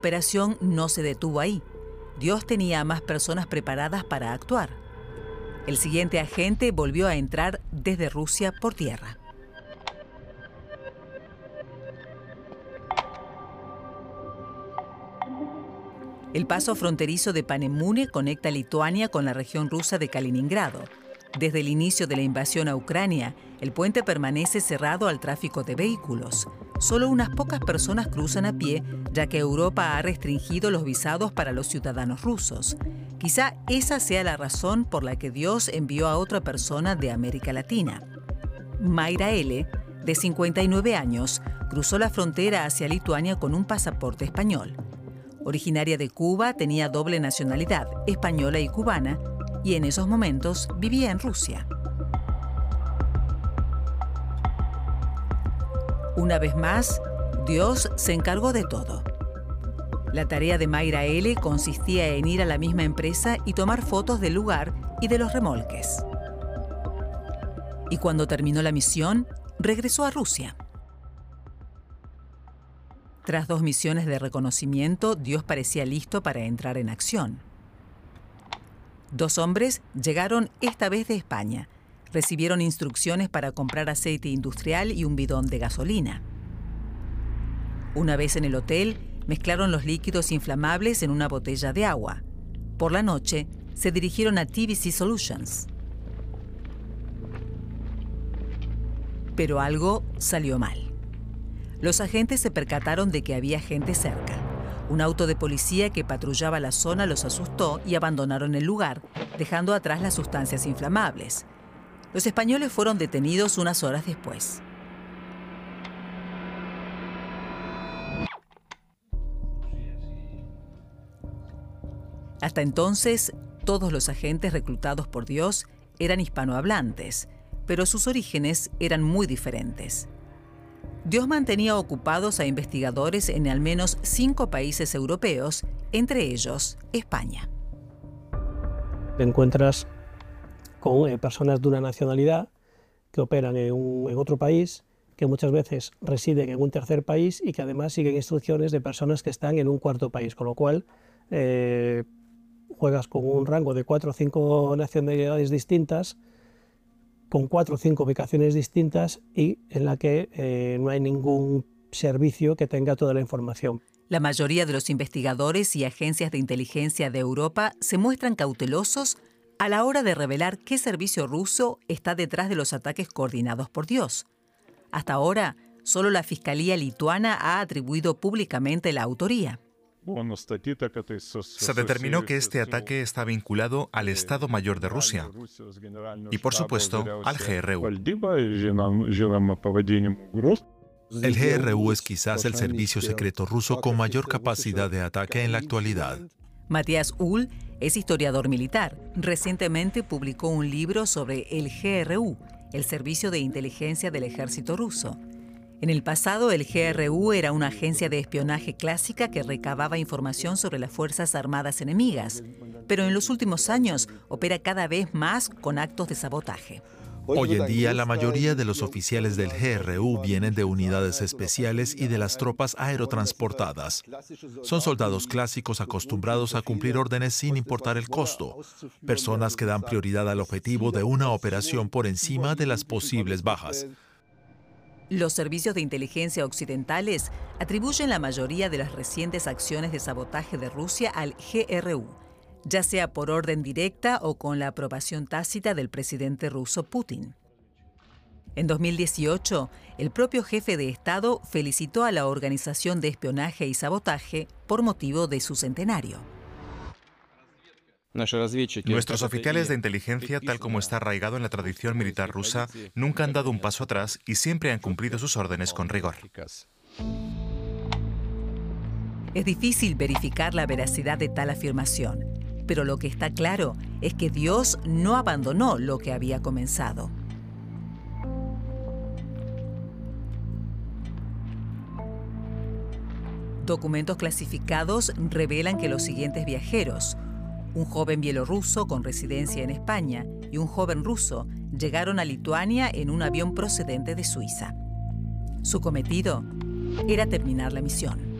operación no se detuvo ahí. Dios tenía a más personas preparadas para actuar. El siguiente agente volvió a entrar desde Rusia por tierra. El paso fronterizo de Panemune conecta Lituania con la región rusa de Kaliningrado. Desde el inicio de la invasión a Ucrania, el puente permanece cerrado al tráfico de vehículos. Solo unas pocas personas cruzan a pie, ya que Europa ha restringido los visados para los ciudadanos rusos. Quizá esa sea la razón por la que Dios envió a otra persona de América Latina. Mayra L., de 59 años, cruzó la frontera hacia Lituania con un pasaporte español. Originaria de Cuba, tenía doble nacionalidad, española y cubana, y en esos momentos vivía en Rusia. Una vez más, Dios se encargó de todo. La tarea de Mayra L. consistía en ir a la misma empresa y tomar fotos del lugar y de los remolques. Y cuando terminó la misión, regresó a Rusia. Tras 2 misiones de reconocimiento, Dios parecía listo para entrar en acción. 2 hombres llegaron esta vez de España. Recibieron instrucciones para comprar aceite industrial y un bidón de gasolina. Una vez en el hotel, mezclaron los líquidos inflamables en una botella de agua. Por la noche, se dirigieron a TVC Solutions. Pero algo salió mal. Los agentes se percataron de que había gente cerca. Un auto de policía que patrullaba la zona los asustó y abandonaron el lugar, dejando atrás las sustancias inflamables. Los españoles fueron detenidos unas horas después. Hasta entonces, todos los agentes reclutados por Dios eran hispanohablantes, pero sus orígenes eran muy diferentes. Dios mantenía ocupados a investigadores en al menos 5 países europeos, entre ellos España. Te encuentras con personas de una nacionalidad que operan en otro país, que muchas veces residen en un tercer país y que además siguen instrucciones de personas que están en un cuarto país, con lo cual juegas con un rango de 4 o 5 nacionalidades distintas, con 4 o 5 ubicaciones distintas y en la que no hay ningún servicio que tenga toda la información. La mayoría de los investigadores y agencias de inteligencia de Europa se muestran cautelosos a la hora de revelar qué servicio ruso está detrás de los ataques coordinados por Dios. Hasta ahora, solo la Fiscalía lituana ha atribuido públicamente la autoría. Se determinó que este ataque está vinculado al Estado Mayor de Rusia y, por supuesto, al GRU. El GRU es quizás el servicio secreto ruso con mayor capacidad de ataque en la actualidad. Matías Uhl es historiador militar. Recientemente publicó un libro sobre el GRU, el servicio de inteligencia del ejército ruso. En el pasado, el GRU era una agencia de espionaje clásica que recababa información sobre las fuerzas armadas enemigas, pero en los últimos años opera cada vez más con actos de sabotaje. Hoy en día, la mayoría de los oficiales del GRU vienen de unidades especiales y de las tropas aerotransportadas. Son soldados clásicos acostumbrados a cumplir órdenes sin importar el costo, personas que dan prioridad al objetivo de una operación por encima de las posibles bajas. Los servicios de inteligencia occidentales atribuyen la mayoría de las recientes acciones de sabotaje de Rusia al GRU, ya sea por orden directa o con la aprobación tácita del presidente ruso Putin. En 2018, el propio jefe de Estado felicitó a la Organización de Espionaje y Sabotaje por motivo de su centenario. Nuestros oficiales de inteligencia, tal como está arraigado en la tradición militar rusa, nunca han dado un paso atrás y siempre han cumplido sus órdenes con rigor. Es difícil verificar la veracidad de tal afirmación, pero lo que está claro es que Dios no abandonó lo que había comenzado. Documentos clasificados revelan que los siguientes viajeros, un joven bielorruso con residencia en España y un joven ruso, llegaron a Lituania en un avión procedente de Suiza. Su cometido era terminar la misión.